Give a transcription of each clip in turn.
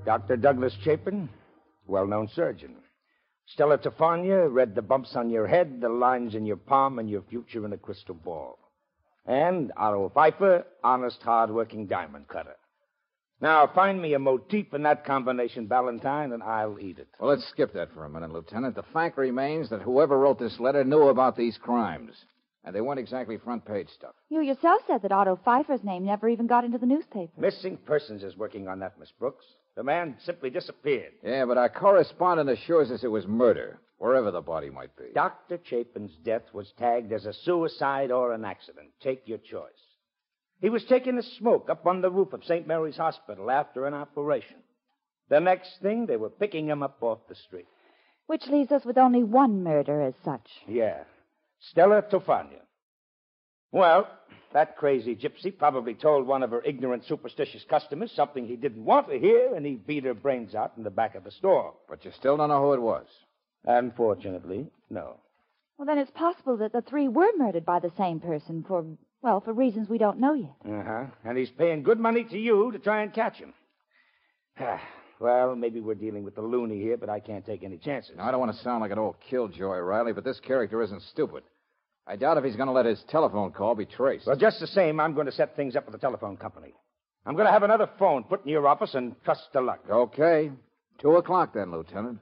Dr. Douglas Chapin, well-known surgeon. Stella Tefania read the bumps on your head, the lines in your palm, and your future in a crystal ball. And Otto Pfeiffer, honest, hard-working diamond cutter. Now, find me a motif in that combination, Valentine, and I'll eat it. Well, let's skip that for a minute, Lieutenant. The fact remains that whoever wrote this letter knew about these crimes. And they weren't exactly front-page stuff. You yourself said that Otto Pfeiffer's name never even got into the newspaper. Missing Persons is working on that, Miss Brooks. The man simply disappeared. Yeah, but our correspondent assures us it was murder, wherever the body might be. Dr. Chapin's death was tagged as a suicide or an accident. Take your choice. He was taking a smoke up on the roof of St. Mary's Hospital after an operation. The next thing, they were picking him up off the street. Which leaves us with only one murder as such. Yeah. Stella Tefania. Well, that crazy gypsy probably told one of her ignorant, superstitious customers something he didn't want to hear, and he beat her brains out in the back of the store. But you still don't know who it was? Unfortunately, no. Well, then it's possible that the three were murdered by the same person for reasons we don't know yet. Uh-huh. And he's paying good money to you to try and catch him. Well, maybe we're dealing with the loony here, but I can't take any chances. Now, I don't want to sound like an old killjoy, Riley, but this character isn't stupid. I doubt if he's going to let his telephone call be traced. Well, just the same, I'm going to set things up with the telephone company. I'm going to have another phone put in your office and trust to luck. Okay. 2:00 then, Lieutenant.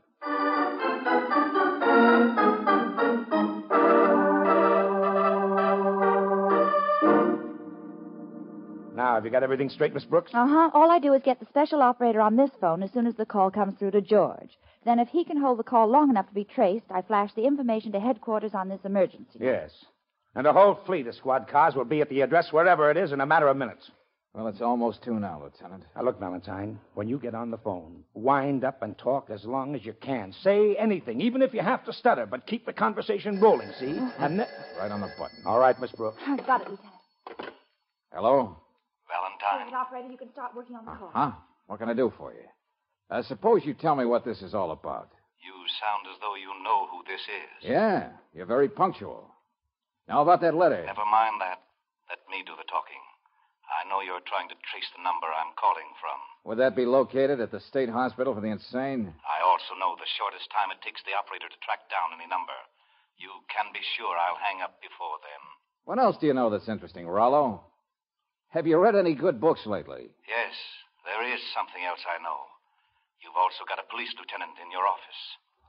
Now, have you got everything straight, Miss Brooks? Uh-huh. All I do is get the special operator on this phone as soon as the call comes through to George. Then if he can hold the call long enough to be traced, I flash the information to headquarters on this emergency. Yes. And a whole fleet of squad cars will be at the address wherever it is in a matter of minutes. Well, it's almost 2 now, Lieutenant. Now, look, Valentine, when you get on the phone, wind up and talk as long as you can. Say anything, even if you have to stutter, but keep the conversation rolling, see? And Right on the button. All right, Miss Brooks. I've got it, Lieutenant. Hello? Valentine. Operator, you can start working on the call. Huh? What can I do for you? Suppose you tell me what this is all about. You sound as though you know who this is. Yeah, you're very punctual. Now, about that letter. Never mind that. Let me do the talking. I know you're trying to trace the number I'm calling from. Would that be located at the State Hospital for the Insane? I also know the shortest time it takes the operator to track down any number. You can be sure I'll hang up before then. What else do you know that's interesting, Rollo? Have you read any good books lately? Yes, there is something else I know. You've also got a police lieutenant in your office.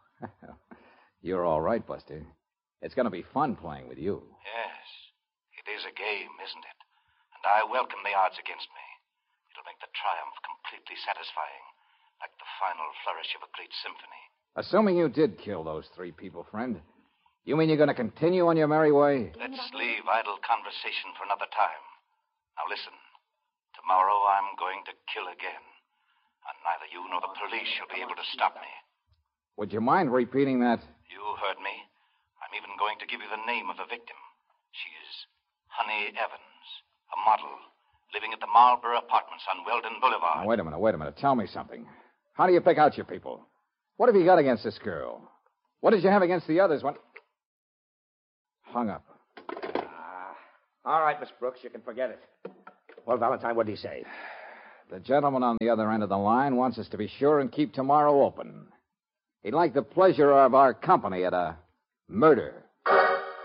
You're all right, Buster. It's going to be fun playing with you. Yes, it is a game, isn't it? And I welcome the odds against me. It'll make the triumph completely satisfying, like the final flourish of a great symphony. Assuming you did kill those 3 people, friend, you mean you're going to continue on your merry way? Let's leave idle conversation for another time. Now listen, tomorrow I'm going to kill again, and neither you nor the police shall be able to stop me. Would you mind repeating that? You heard me. I'm even going to give you the name of the victim. She is Honey Evans, a model, living at the Marlborough Apartments on Weldon Boulevard. Now, wait a minute. Tell me something. How do you pick out your people? What have you got against this girl? What did you have against the others when... Hung up. All right, Miss Brooks, you can forget it. Well, Valentine, what do you say? The gentleman on the other end of the line wants us to be sure and keep tomorrow open. He'd like the pleasure of our company at a murder.